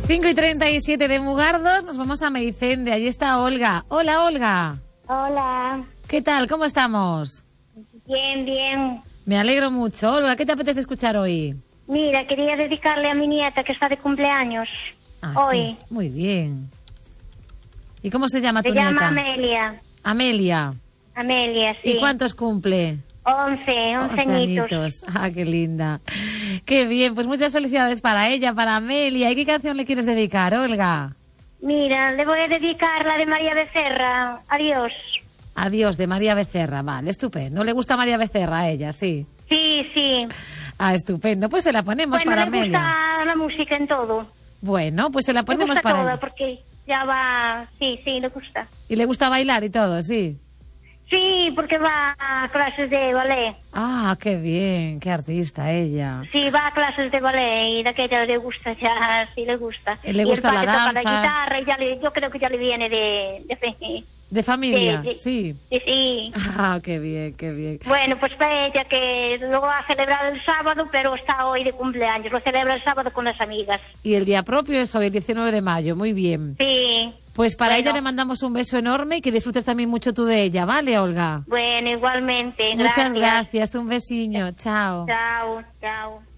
5:37 de Mugardos, nos vamos a Meicende. Allí está Olga. Hola, Olga. Hola. ¿Qué tal? ¿Cómo estamos? Bien, bien. Me alegro mucho. Olga, ¿qué te apetece escuchar hoy? Mira, quería dedicarle a mi nieta que está de cumpleaños hoy. Sí. Muy bien. ¿Y cómo se llama tu nieta? Se llama nieta? Amelia. Amelia. Amelia, sí. ¿Y cuántos cumple? 11 añitos. Ah, qué linda. Qué bien, pues muchas felicidades para ella, para Amelia. ¿Y qué canción le quieres dedicar, Olga? Mira, le voy a dedicar la de María Becerra. Adiós. Adiós, de María Becerra. Vale, estupendo. ¿Le gusta María Becerra a ella? Sí. Sí, sí. Ah, estupendo. Pues se la ponemos para Amelia. Bueno, le gusta la música en todo. Bueno, pues se la ponemos para ella. ella. Porque ya va... Sí, le gusta. ¿Y le gusta bailar y todo? Sí. Sí, porque va a clases de ballet. Ah, qué bien, qué artista ella. Sí, va a clases de ballet y de aquella le gusta ya, sí le gusta. Le gusta la danza. Toca la guitarra y yo creo que ya le viene de familia, sí. Sí. Ah, qué bien, qué bien. Bueno, pues para ella que lo va a celebrar el sábado, pero está hoy de cumpleaños, lo celebra el sábado con las amigas. Y el día propio es hoy, el 19 de mayo, muy bien. Sí. Pues para ella le mandamos un beso enorme y que disfrutes también mucho tú de ella, ¿vale, Olga? Bueno, igualmente. Muchas gracias, un besiño, chao. Chao, chao.